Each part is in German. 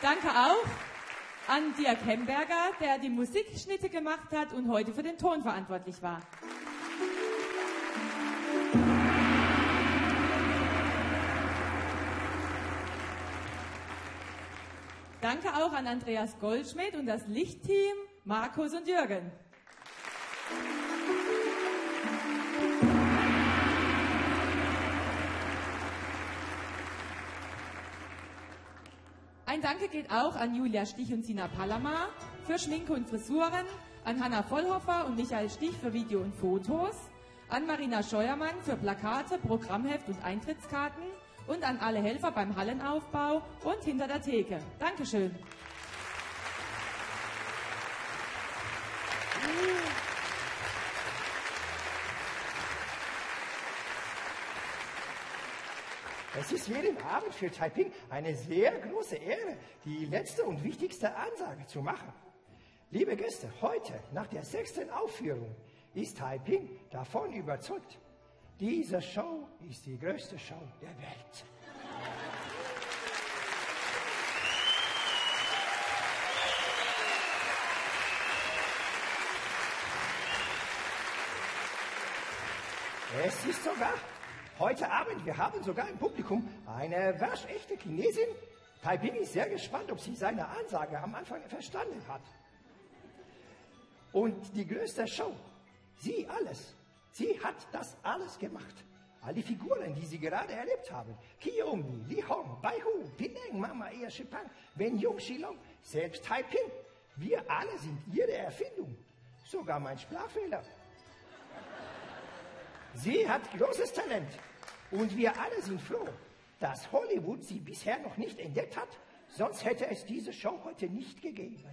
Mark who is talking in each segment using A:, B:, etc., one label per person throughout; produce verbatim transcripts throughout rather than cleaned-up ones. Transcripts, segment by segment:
A: Danke auch an Dirk Hemberger, der die Musikschnitte gemacht hat und heute für den Ton verantwortlich war. Danke auch an Andreas Goldschmidt und das Lichtteam, Markus und Jürgen. Ein Danke geht auch an Julia Stich und Sina Pallamar für Schminke und Frisuren, an Hanna Vollhofer und Michael Stich für Video und Fotos, an Marina Scheuermann für Plakate, Programmheft und Eintrittskarten und an alle Helfer beim Hallenaufbau und hinter der Theke. Dankeschön.
B: Es ist jeden Abend für Taiping eine sehr große Ehre, die letzte und wichtigste Ansage zu machen. Liebe Gäste, heute, nach der sechsten Aufführung, ist Taiping davon überzeugt, diese Show ist die größte Show der Welt. Es ist sogar heute Abend, wir haben sogar im Publikum eine waschechte Chinesin. Taiping ist sehr gespannt, ob sie seine Ansage am Anfang verstanden hat. Und die größte Show, sie alles, sie hat das alles gemacht. All die Figuren, die Sie gerade erlebt haben, Kiyomi, Li Hong, Bai Hu, Pineng, Mama Ea Shipang, Wen Yong Shilong, selbst Taiping, wir alle sind ihre Erfindung. Sogar mein Sprachfehler. Sie hat großes Talent und wir alle sind froh, dass Hollywood sie bisher noch nicht entdeckt hat, sonst hätte es diese Show heute nicht gegeben.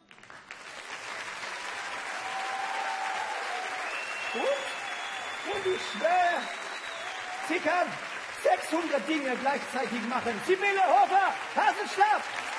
B: Und, und ich schwöre, sie kann sechshundert Dinge gleichzeitig machen. Sibylle Hofer, Hasenschlaf!